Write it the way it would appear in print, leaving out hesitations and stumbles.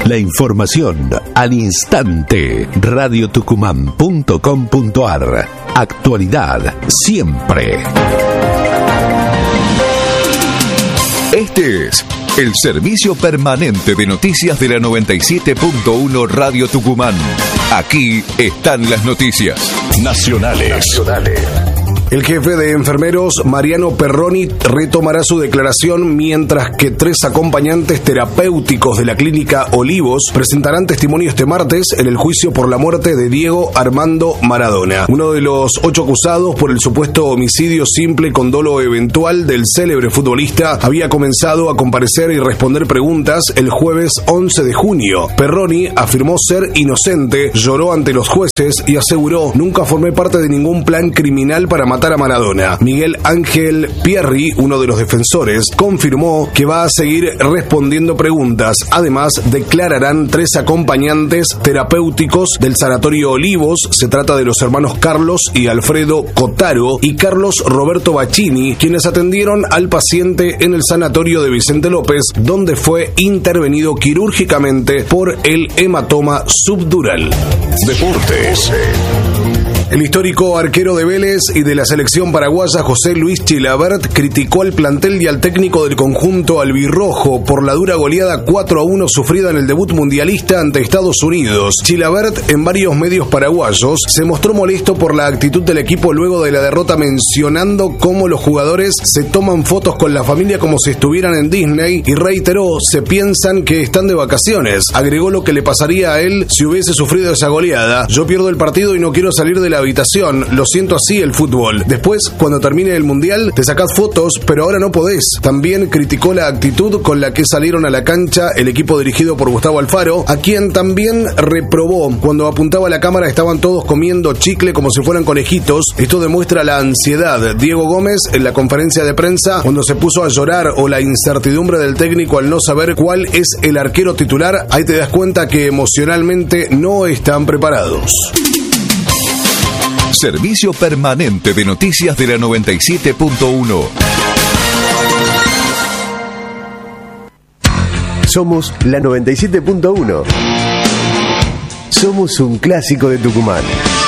La información al instante. radiotucumán.com.ar. Actualidad siempre. Este es el servicio permanente de noticias de la 97.1 Radio Tucumán. Aquí están las noticias nacionales. El jefe de enfermeros, Mariano Perroni, retomará su declaración, mientras que 3 acompañantes terapéuticos de la clínica Olivos presentarán testimonio este martes en el juicio por la muerte de Diego Armando Maradona, uno de los 8 acusados por el supuesto homicidio simple con dolo eventual del célebre futbolista. Había comenzado a comparecer y responder preguntas el jueves 11 de junio. Perroni afirmó ser inocente, lloró ante los jueces y aseguró: nunca formé parte de ningún plan criminal para matar a Maradona. Miguel Ángel Pierri, uno de los defensores, confirmó que va a seguir respondiendo preguntas. Además, declararán 3 acompañantes terapéuticos del Sanatorio Olivos. Se trata de los hermanos Carlos y Alfredo Cotaro y Carlos Roberto Bacchini, quienes atendieron al paciente en el Sanatorio de Vicente López, donde fue intervenido quirúrgicamente por el hematoma subdural. Deportes. El histórico arquero de Vélez y de la selección paraguaya, José Luis Chilavert, criticó al plantel y al técnico del conjunto albirrojo por la dura goleada 4-1 sufrida en el debut mundialista ante Estados Unidos. Chilavert, en varios medios paraguayos, se mostró molesto por la actitud del equipo luego de la derrota, mencionando cómo los jugadores se toman fotos con la familia como si estuvieran en Disney, y reiteró: se piensan que están de vacaciones. Agregó lo que le pasaría a él si hubiese sufrido esa goleada: yo pierdo el partido y no quiero salir de la habitación, lo siento, así el fútbol. Después, cuando termine el mundial, te sacás fotos, pero ahora no podés. También criticó la actitud con la que salieron a la cancha el equipo dirigido por Gustavo Alfaro, a quien también reprobó. Cuando apuntaba la cámara estaban todos comiendo chicle como si fueran conejitos. Esto demuestra la ansiedad. Diego Gómez, en la conferencia de prensa, cuando se puso a llorar, o la incertidumbre del técnico al no saber cuál es el arquero titular, ahí te das cuenta que emocionalmente no están preparados. Servicio permanente de noticias de la 97.1. Somos la 97.1. Somos un clásico de Tucumán.